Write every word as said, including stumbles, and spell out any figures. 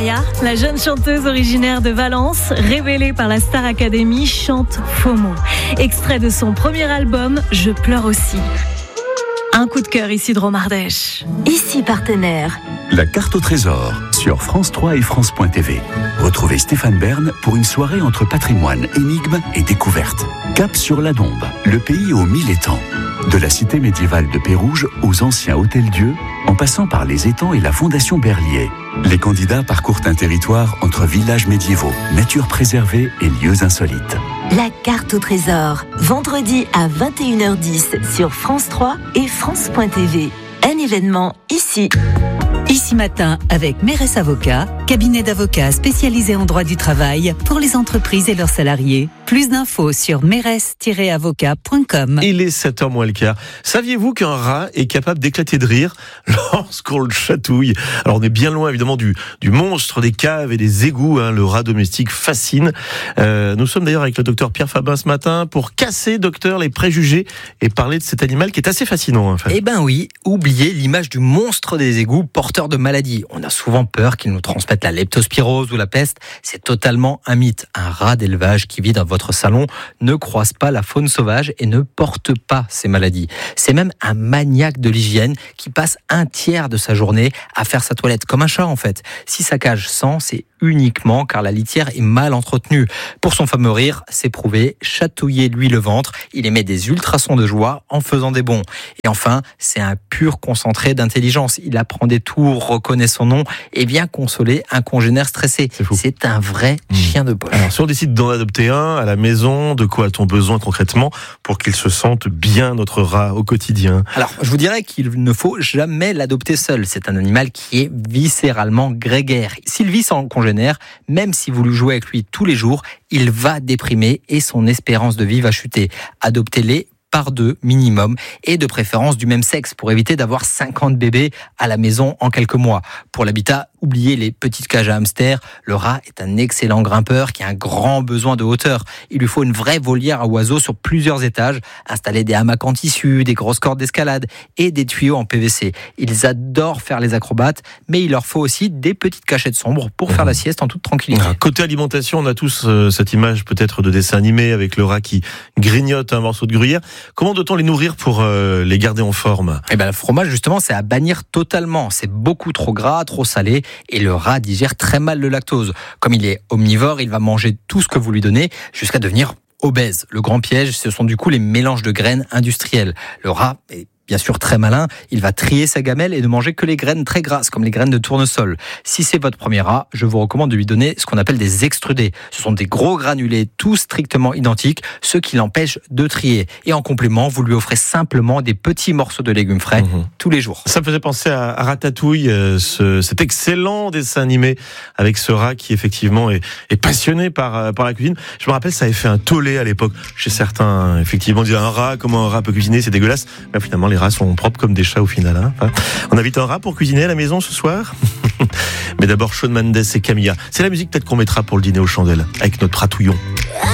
Maya, la jeune chanteuse originaire de Valence, révélée par la Star Academy, chante faux mots. Extrait de son premier album, Je pleure aussi. Un coup de cœur ici de Romardèche. Ici partenaire. La carte au trésor sur France trois et France point T V. Retrouvez Stéphane Bern pour une soirée entre patrimoine, énigmes et découvertes. Cap sur la Dombe, le pays aux mille étangs. De la cité médiévale de Pérouge aux anciens hôtels-dieux, en passant par les étangs et la fondation Berlier. Les candidats parcourent un territoire entre villages médiévaux, nature préservée et lieux insolites. La carte au trésor, vendredi à vingt et une heures dix sur France trois et France point T V. Un événement ici. Ici Matin avec Mérès Avocats, cabinet d'avocats spécialisé en droit du travail pour les entreprises et leurs salariés. Plus d'infos sur mérès tiret avocat point com. Il est sept heures moins le quart. Saviez-vous qu'un rat est capable d'éclater de rire lorsqu'on le chatouille? Alors on est bien loin évidemment du, du monstre des caves et des égouts, hein, le rat domestique fascine. Euh, nous sommes d'ailleurs avec le docteur Pierre Fabin ce matin pour casser, docteur, les préjugés et parler de cet animal qui est assez fascinant. En fait. Eh ben oui, oubliez l'image du monstre des égouts porteur de maladies. On a souvent peur qu'il nous transmette la leptospirose ou la peste. C'est totalement un mythe. Un rat d'élevage qui vit dans votre salon ne croise pas la faune sauvage et ne porte pas ces maladies. C'est même un maniaque de l'hygiène qui passe un tiers de sa journée à faire sa toilette, comme un chat en fait. Si sa cage sent, c'est uniquement car la litière est mal entretenue. Pour son fameux rire, c'est prouvé, chatouillez-lui le ventre, il émet des ultrasons de joie en faisant des bonds. Et enfin, c'est un pur concentré d'intelligence. Il apprend des tours, reconnaît son nom et vient consoler un congénère stressé. C'est, c'est un vrai mmh. chien de poche. Alors, si on décide d'en adopter un à la maison, de quoi a-t-on besoin concrètement pour qu'il se sente bien, notre rat, au quotidien? Alors, je vous dirais qu'il ne faut jamais l'adopter seul. C'est un animal qui est viscéralement grégaire. S'il vit sans congénère, même si vous lui jouez avec lui tous les jours, il va déprimer et son espérance de vie va chuter. Adoptez-les par deux minimum et de préférence du même sexe pour éviter d'avoir cinquante bébés à la maison en quelques mois. Pour l'habitat, oubliez les petites cages à hamsters. Le rat est un excellent grimpeur qui a un grand besoin de hauteur. Il lui faut une vraie volière à oiseaux sur plusieurs étages, installer des hamacs en tissu, des grosses cordes d'escalade et des tuyaux en P V C. Ils adorent faire les acrobates, mais il leur faut aussi des petites cachettes sombres pour faire la sieste en toute tranquillité. Côté alimentation, on a tous euh, cette image peut-être de dessin animé avec le rat qui grignote un morceau de gruyère. Comment doit-on les nourrir pour euh, les garder en forme? Eh ben, le fromage, justement, c'est à bannir totalement. C'est beaucoup trop gras, trop salé, et le rat digère très mal le lactose. Comme il est omnivore, il va manger tout ce que vous lui donnez jusqu'à devenir obèse. Le grand piège, ce sont du coup les mélanges de graines industrielles. Le rat est bien sûr très malin, il va trier sa gamelle et ne manger que les graines très grasses, comme les graines de tournesol. Si c'est votre premier rat, je vous recommande de lui donner ce qu'on appelle des extrudés. Ce sont des gros granulés, tous strictement identiques, ce qui l'empêche de trier. Et en complément, vous lui offrez simplement des petits morceaux de légumes frais mmh. tous les jours. Ça me faisait penser à, à Ratatouille, euh, ce, cet excellent dessin animé avec ce rat qui effectivement est, est passionné par, euh, par la cuisine. Je me rappelle, ça avait fait un tollé à l'époque chez certains. Effectivement, on disait un rat, comment un rat peut cuisiner, c'est dégueulasse. Mais finalement, les rats sont propres comme des chats au final. Hein. Enfin, on invite un rat pour cuisiner à la maison ce soir. Mais d'abord, Shawn Mendes et Camilla. C'est la musique peut-être qu'on mettra pour le dîner aux chandelles avec notre pratouillon.